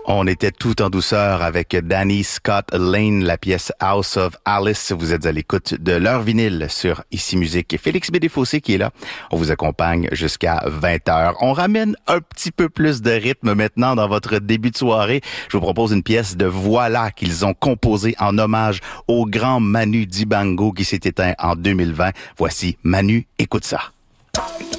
On était tout en douceur avec Danny Scott Lane, la pièce House of Alice. Vous êtes à l'écoute de leur vinyle sur Ici Musique. Et Félix Bédéfossé qui est là. On vous accompagne jusqu'à 20h. On ramène un petit peu plus de rythme maintenant dans votre début de soirée. Je vous propose une pièce de Voilà qu'ils ont composée en hommage au grand Manu Dibango qui s'est éteint en 2020. Voici Manu, écoute ça.